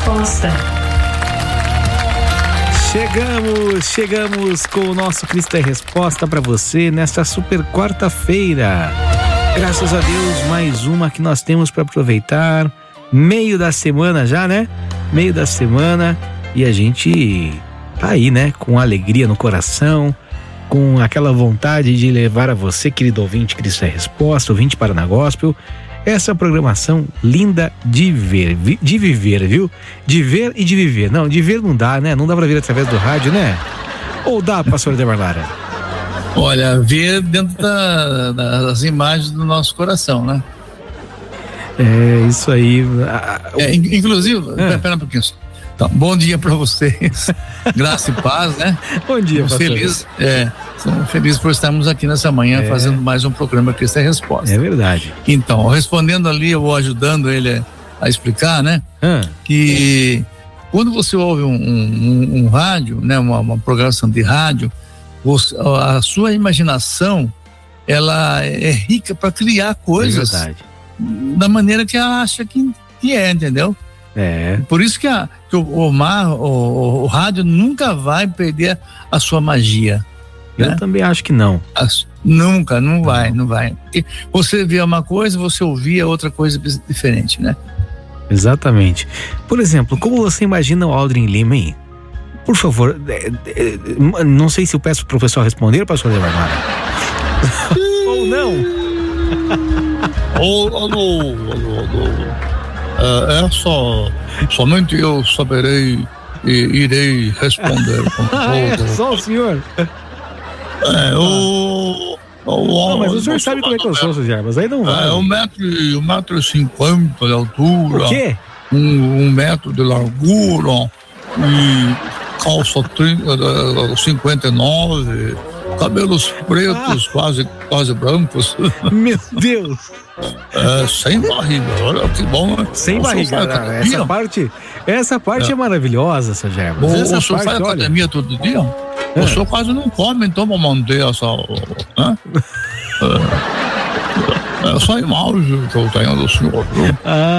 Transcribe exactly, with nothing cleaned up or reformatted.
Resposta. Chegamos, chegamos com o nosso Cristo é Resposta para você nesta super quarta-feira. Graças a Deus, mais uma que nós temos para aproveitar. Meio da semana já, né? Meio da semana e a gente tá aí, né? Com alegria no coração, com aquela vontade de levar a você, querido ouvinte, Cristo é Resposta, ouvinte Paraná Gospel, essa programação linda de ver, de viver, viu? De ver e de viver. Não, de ver não dá, né? Não dá pra ver através do rádio, né? Ou dá, pastor Ademar Lara? Olha, ver dentro da, das imagens do nosso coração, né? É, isso aí. É, inclusive, é. espera um pouquinho. Então, bom dia para vocês. Graça e paz, né? Bom dia, pastor. Feliz, é, Estamos felizes por estarmos aqui nessa manhã é. fazendo mais um programa Cristo é Resposta. É verdade. Então, respondendo ali, eu vou ajudando ele a explicar, né? Ah. Que quando você ouve um, um, um rádio, né? Uma, uma programação de rádio, você, a sua imaginação, ela é rica para criar coisas é da maneira que ela acha que, que é, entendeu? É. Por isso que, a, que o, o, mar, o, o rádio nunca vai perder a sua magia. Eu né? também acho que não. As, nunca, não vai, não, não vai. Porque você vê uma coisa, você ouvia outra coisa diferente, né? Exatamente. Por exemplo, como você imagina o Aldrin Lima aí? Por favor, é, é, não sei se eu peço pro professor responder, pastor Ademar Lara. Ou não? Oh, alô, alô, alô. É, é só, somente eu saberei e irei responder. Com ah, é, só o senhor? É, o... o não, mas o senhor sabe como é que eu sou, Sérgio, mas aí não vai. É, um metro, um metro e cinquenta de altura. O quê? Um, um metro de largura e calça trinta, cinquenta e nove, cabelos pretos, ah. quase, quase brancos. Meu Deus! É, sem barriga, olha que bom, né? Sem barriga, não, essa parte, essa parte é, é maravilhosa, seu Gervas. O, essa o senhor parte, faz olha... academia todo dia? É. O senhor quase não come, então, pra manter essa... Né? é, essa imagem que eu tenho do senhor, viu? Ah.